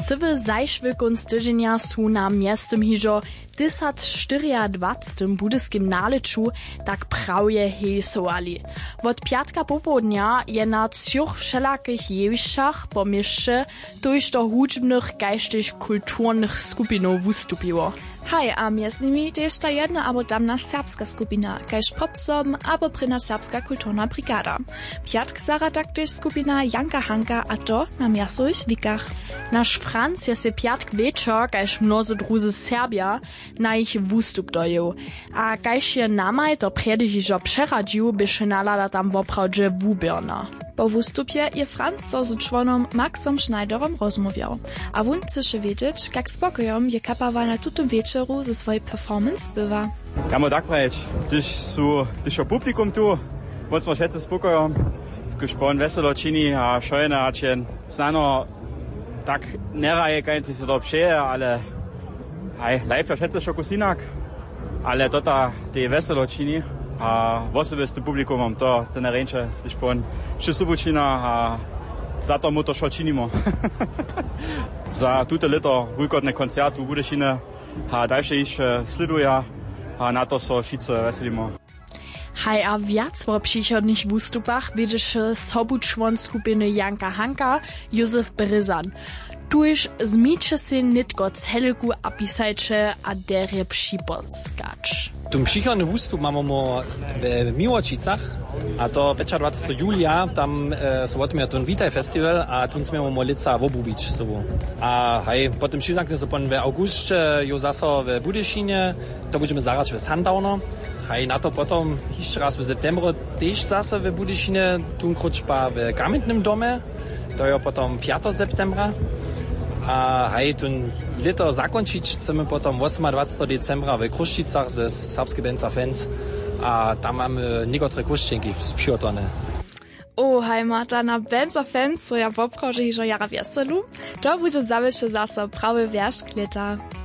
Cywy zajszwy kunst tydzienia su na miestem hižo 1024 budyskim naleczu tak prawie hejsowali. Od piatka popołudnia je na trzech wszelakich jewiszczach po mieście tuż do hudźbnych, geistych, kulturnych skupinów wystąpiło. Hej, a między nimi też ta jedna albo damna serbska skupina, kajż popsom albo prina serbska kulturna brigada. Piatk zara tak też skupina Janka Hanka, a to na miastnych wikach. Nasz Franz je se piatk wieczor, kajż mnozy druzy Serbia, na ich wustup dojeł. A kajż je namaj to predihižo přeradził, byše nalada tam woprawdźe wubierna. Po wustupie je Franz so z członom Maxom Schneiderom rozmawiał, a wun chce wiedzieć, jak spokojom je kapawa na tutum wieczoru ze swojej performance bywa. Kamo tak powiedzieć, gdyż o publikum tu, bądź ma szece spokojom, gdyż po weselo čini a szojne, a čen znano tak neraje kańcy się to przeje, ale live ja szece šokusinak, ale tota te weselo čini. A osobiste publikumom to ne reče, když pon še subočina, a za to mu to šo činimo. Za tute leto vujkodne koncert v Budešine, a dalsze iš sleduje, a na to so šice veselimo. Hej, a wiac o przychodnych wystupach wiedziesz sobu człon skupiny Janka Hanka, Józef Bryzan. Tuż zmicze się nitko celku apisajcze a derje przypodskacz. Tum przychodny wystup mamy w Miłočicach, a to 25 julia, tam sobotnie ten Witaj Festival, a tu jsme lica obubić sobą. A hej, potem przyzaknie so w augustie, jo zaso w Budyszynie, to będziemy zarać w Sundowner. Hej, na to potom jeszcze raz w septembru też zase w Budyszynie, tu kruczpa w Kamitnym domie, to jo potom 5. septembra. A hej, tun leto zakończyć chcemy potom 28. decembra w Kruščicach ze serbskiej Benza Fans, a tam mamy niektóre kuszczynki przygotowane. O, hej, Marta, na Benza Fans, so ja poproszę, że jara wieselu, to będzie zawisze zase prawy wierzch leta.